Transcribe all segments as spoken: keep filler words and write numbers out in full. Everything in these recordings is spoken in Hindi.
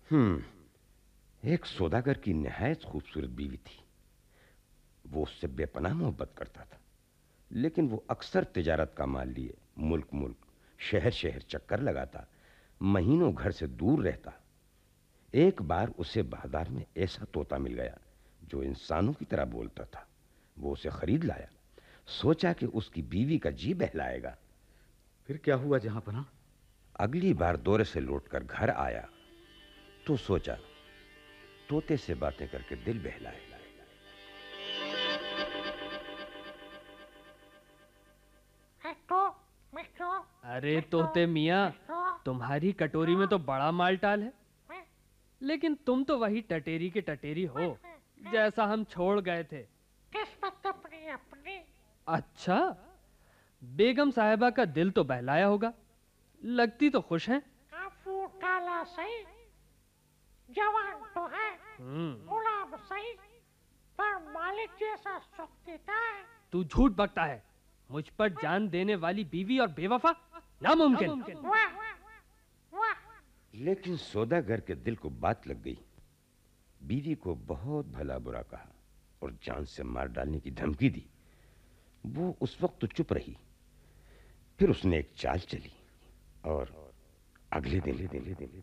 हम्म एक सौदागर की निहायत खूबसूरत बीवी थी। वो उससे बेपनाह मोहब्बत करता था, लेकिन वो अक्सर तिजारत का माल लिए मुल्क मुल्क, शहर शहर चक्कर लगाता, महीनों घर से दूर रहता। एक बार उसे बाजार में ऐसा तोता मिल गया जो इंसानों की तरह बोलता था। वो उसे खरीद लाया, सोचा कि उसकी बीवी का जी बहलाएगा। फिर क्या हुआ जहां पनाह? अगली बार दौरे से लौटकर घर आया तो सोचा तोते से बातें करके दिल बहलाए। अरे तोते मियाँ, तुम्हारी कटोरी में तो बड़ा मालटाल है, लेकिन तुम तो वही टटेरी के टटेरी हो जैसा हम छोड़ गए थे। किस मतलब अपनी अपनी? अच्छा, बेगम साहिबा का दिल तो बहलाया होगा, लगती तो खुश हैं। काफू काला सही, जवान तो है, हम्म गुलाब सही, पर मालिक जैसा सुख देता है। तू झूठ बकता है। मुझ पर जान देने वाली बीवी और बेवफा नामुमकिन। वाह वाह। लेकिन सौदागर के दिल को बात लग गई। बीवी को बहुत भला बुरा कहा और जान से मार डालने की धमकी दी। वो उस वक्त तो चुप रही, फिर उसने एक चाल चली और अगले दिन दिन दिन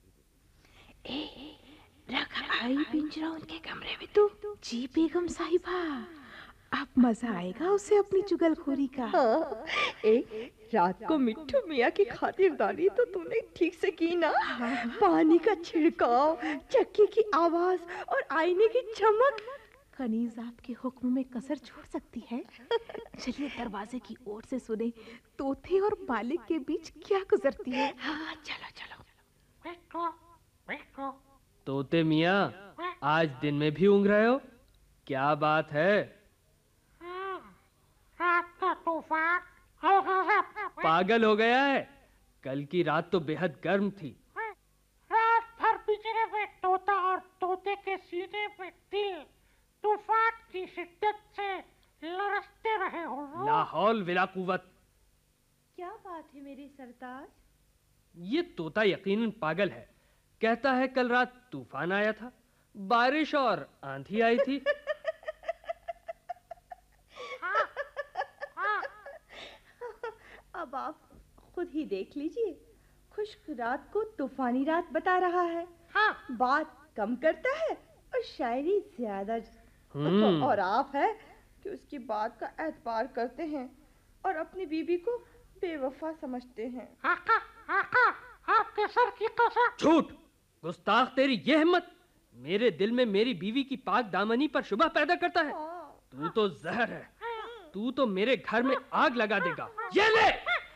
ए, रख आई पिंजरा उनके कमरे में तू। जी बेगम साहिबा, अब मजा आएगा उसे अपनी चुगलखोरी का। हाँ, ए, रात को मिट्टू मियाँ की खातिरदारी तो तूने ठीक से की ना। पानी का छिड़काव, चक्की की आवाज और आईने की चमक। कनीज आपके हुक्म में कसर छोड़ सकती है। चलिए दरवाजे की ओर से सुने तोते और मालिक के बीच क्या गुजरती है। हाँ, चलो चलो। बैठो बैठो। तोते मियाँ, आज दिन में भी ऊँघ रहे हो, क्या बात है? हाँ, रात का तूफान और गजब। पागल हो गया है? कल की रात तो बेहद गर्म थी। रात भर पिंजरे में तोता और तोते के सीने में दिल तूफान की शिद्दत से लरसते रहे हो। ला हौल विला कुव्वत। क्या बात है मेरे सरताज? ये तोता यकीनन पागल है। कहता है कल रात तूफान आया था, बारिश और आंधी आई थी। हाँ, हाँ। अब आप खुद ही देख लीजिए, खुश्क रात को तूफानी रात बता रहा है। हाँ। बात कम करता है और शायरी ज्यादा। हम्म। और आप है कि उसकी बात का एतबार करते हैं और अपनी बीबी को बेवफा समझते हैं। आका, आका, आपके सर की कसम। झूठ, गुस्ताख, तेरी ये हिम्मत मेरे दिल में मेरी बीवी की पाक दामनी पर शुबह पैदा करता है। तू तो जहर है, तू तो मेरे घर में आग लगा देगा। ये ले।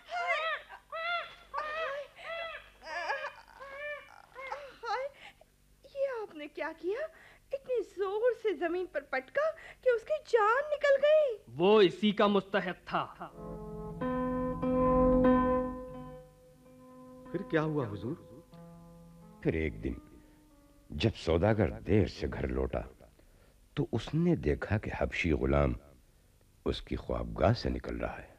हाय, ये आपने क्या किया? इतनी जोर से जमीन पर पटका कि उसकी जान निकल गई। वो इसी का मुस्तहिक था। फिर क्या हुआ हुजूर? फिर एक दिन जब सौदागर देर से घर लौटा तो उसने देखा कि हबशी गुलाम उसकी ख्वाबगाह से निकल रहा है।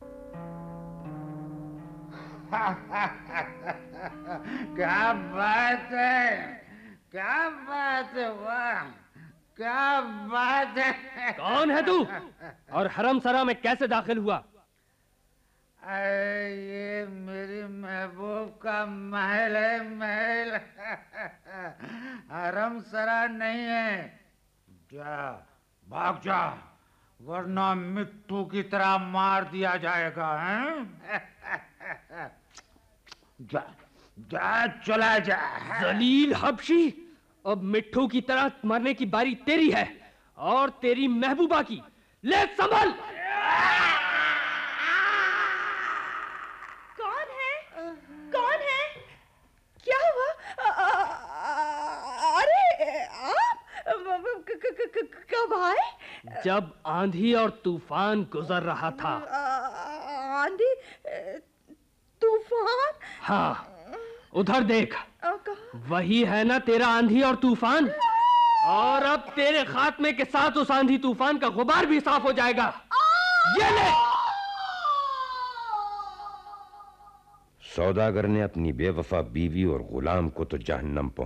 क्या बात है, क्या बात है, वाह क्या बात है। कौन है तू और हरम सरा में कैसे दाखिल हुआ? अरे ये मेरी महबूब का महल है, महल। हरम सरा नहीं है। जा, भाग जा, वरना मिट्टू की तरह मार दिया जाएगा। हैं? जा, जा, चला जा। जलील हबशी, अब मिट्टू की तरह मरने की बारी तेरी है और तेरी महबूबा की। ले संभल। कौन है? कौन है? क्या हुआ? आ, आ, अरे आप कब आए? जब आंधी और तूफान गुजर रहा था। आंधी तूफान? हाँ, उधर देख, कहाँ? वही है ना तेरा आंधी और तूफान। और अब तेरे खात्मे के साथ उस आंधी तूफान का गुबार भी साफ हो जाएगा। ये ले। सौदागर ने अपनी बेवफा बीवी और गुलाम को तो जहन्नम